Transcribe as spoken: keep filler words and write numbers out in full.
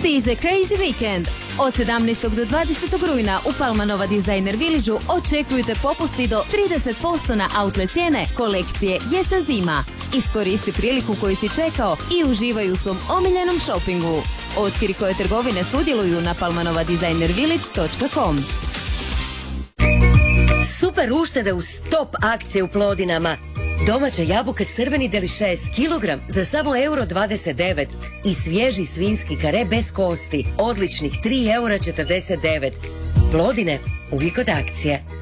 Stiže Crazy Weekend. Od sedamnaestog do dvadesetog rujna u Palmanova Designer Village-u očekujte popusti do trideset posto na outlet cijene kolekcije Jesen zima. Iskoristi priliku koju si čekao i uživaj u svom omiljenom šopingu. Otkri koje trgovine sudjeluju na palmanova designer village točka com. Super uštede uz top akcije u Plodinama. Domaća jabuka crveni delišes kilogram za samo euro dvadeset devet i svježi svinjski kare bez kosti odličnih tri eura četrdeset devet. Plodine uvijek od akcije.